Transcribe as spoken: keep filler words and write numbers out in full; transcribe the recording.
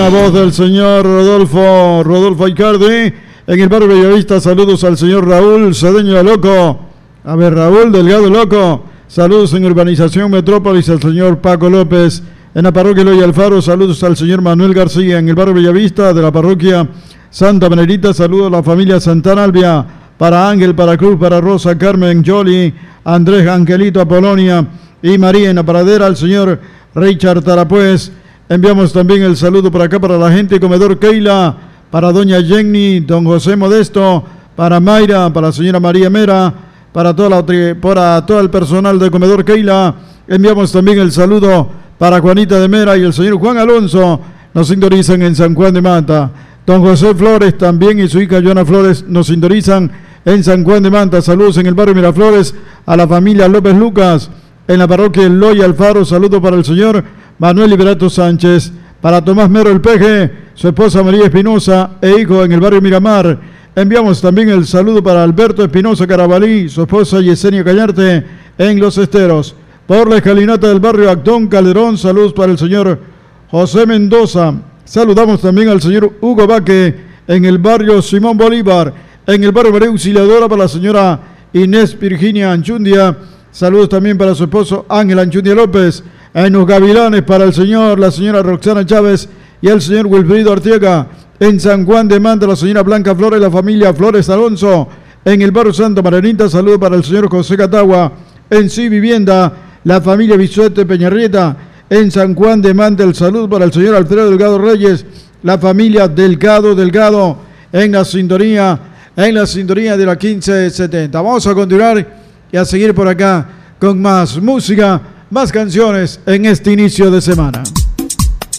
buena voz del señor Rodolfo, Rodolfo Icardi. En el barrio Bellavista, saludos al señor Raúl Cedeño de Loco. A ver, Raúl Delgado Loco. Saludos en Urbanización Metrópolis al señor Paco López. En la parroquia Eloy Alfaro, saludos al señor Manuel García. En el barrio Bellavista de la parroquia Santa Benedita, saludos a la familia Santana Albia. Para Ángel, para Cruz, para Rosa, Carmen, Jolly, Andrés, Angelito, Apolonia y María. En la paradera al señor Richard Tarapuez. Enviamos también el saludo por acá para la gente de Comedor Keila, para doña Jenny, don José Modesto, para Mayra, para la señora María Mera, para, toda la, para todo el personal de Comedor Keila. Enviamos también el saludo para Juanita de Mera y el señor Juan Alonso. Nos sintonizan en San Juan de Manta. Don José Flores también y su hija Joana Flores nos sintonizan en San Juan de Manta. Saludos en el barrio Miraflores a la familia López Lucas. En la parroquia Eloy Alfaro, saludo para el señor Manuel Liberato Sánchez, para Tomás Mero el Peje, su esposa María Espinosa e hijo en el barrio Miramar. Enviamos también el saludo para Alberto Espinosa Carabalí, su esposa Yesenia Cañarte en Los Esteros. Por la escalinata del barrio Actón Calderón, saludos para el señor José Mendoza. Saludamos también al señor Hugo Baque en el barrio Simón Bolívar. En el barrio María Auxiliadora para la señora Inés Virginia Anchundia. Saludos también para su esposo Ángel Anchundia López. En los Gavilanes para el señor, la señora Roxana Chávez y el señor Wilfrido Artiega. En San Juan de Manta, la señora Blanca Flores y la familia Flores Alonso. En el barrio Santa Marinita, saludos para el señor José Catagua. En Sí Vivienda, la familia Bisuete Peñarrieta. En San Juan de Manta, el saludo para el señor Alfredo Delgado Reyes, la familia Delgado Delgado. En la sintonía, en la sintonía de la quince setenta. Vamos a continuar y a seguir por acá con más música, más canciones en este inicio de semana.